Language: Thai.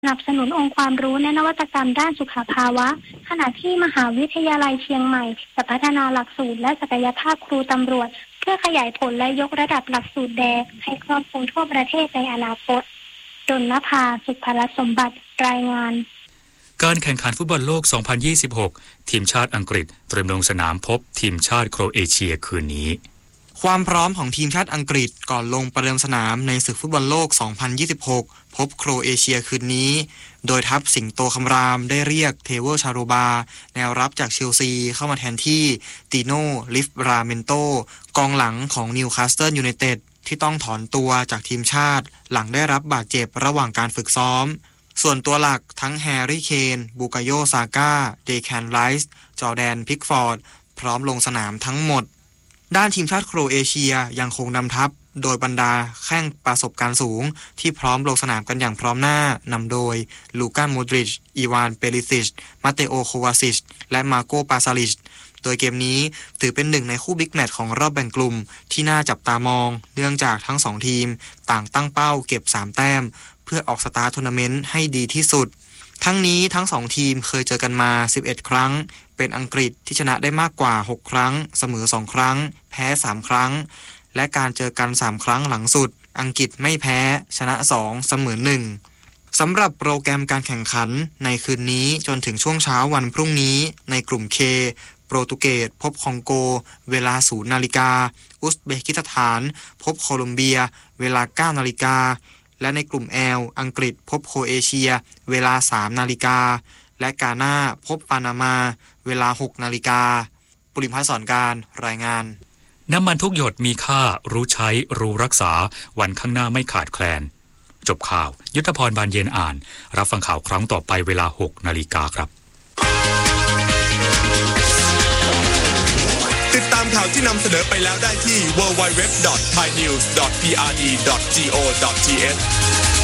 สนับสนุนองค์ความรู้และนวัตกรรมด้านสุขภาวะขณะที่มหาวิทยาลัยเชียงใหม่จะพัฒนาหลักสูตรและศักยภาพครูตำรวจเพื่อขยายผลและยกระดับหลักสูตรแดงให้ครอบคลุมทั่วประเทศในอนาคตดลนภา สุภรสมบัติรายงานการแข่งขันฟุตบอลโลก 2026 ทีมชาติอังกฤษเตรียมลงสนามพบทีมชาติโครเอเชียคืนนี้ความพร้อมของทีมชาติอังกฤษก่อนลงประเดิมสนามในศึกฟุตบอลโลก 2026 พบโครเอเชียคืนนี้โดยทัพสิงโตคำรามได้เรียกเทเวอร์ชาโรบาแนวรับจากเชลซีเข้ามาแทนที่ติโน่ลิฟราเมนโตกองหลังของนิวคาสเซิลยูไนเต็ดที่ต้องถอนตัวจากทีมชาติหลังได้รับบาดเจ็บระหว่างการฝึกซ้อมส่วนตัวหลักทั้งแฮร์รี่เคนบูกาโยซาก้าเดแคนไรส์จอร์แดนพิกฟอร์ดพร้อมลงสนามทั้งหมดด้านทีมชาติโครเอเชียยังคงนำทัพโดยบรรดาแข้งประสบการณ์สูงที่พร้อมลงสนามกันอย่างพร้อมหน้านำโดยลูก้าโมดริชอีวานเปริซิชมาเตโอโควาซิชและมาโกปาซาลิชโดยเกมนี้ถือเป็นหนึ่งในคู่บิ๊กแมตช์ของรอบแบ่งกลุ่มที่น่าจับตามองเนื่องจากทั้งสองทีมต่างตั้งเป้าเก็บ3แต้มเพื่อออกสตาร์ททัวร์นาเมนต์ให้ดีที่สุดทั้งนี้ทั้ง2ทีมเคยเจอกันมา11ครั้งเป็นอังกฤษที่ชนะได้มากกว่า6ครั้งเสมอ2ครั้งแพ้3ครั้งและการเจอกัน3ครั้งหลังสุดอังกฤษไม่แพ้ชนะ2เสมอ1สำหรับโปรแกรมการแข่งขันในคืนนี้จนถึงช่วงเช้าวันพรุ่งนี้ในกลุ่ม K โปรตุเกสพบคองโกเวลา 0 นาฬิกาอุซเบกิสถานพบโคลอมเบียเวลา 9 นาฬิกาและในกลุ่ม L อังกฤษพบโครเอเชียเวลา 3 นาฬิกาและกาน่าพบปานามาเวลา 6 นาฬิกาปุริมพัฒน์สอนการรายงานน้ำมันทุกหยดมีค่ารู้ใช้รู้รักษาวันข้างหน้าไม่ขาดแคลนจบข่าวยุทธพรบานเย็นอ่านรับฟังข่าวครั้งต่อไปเวลา 6 นาฬิกาครับติดตามข่าวที่นำเสนอไปแล้วได้ที่ www.thainews.prd.go.th